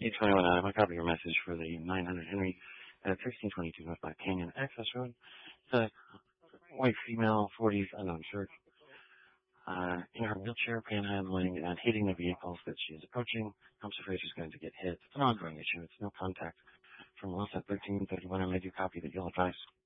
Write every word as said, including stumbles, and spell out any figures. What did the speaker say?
eight twenty-one Adam, I copy your message for the nine hundred Henry at sixteen twenty-two North Black Canyon Access Road. It's a white female, forties, unknown shirt, uh, in her wheelchair, panhandling and hitting the vehicles that she is approaching. Comes afraid she's going to get hit. It's an ongoing issue. It's no contact from Los at thirteen thirty-one. I do copy that you'll advise.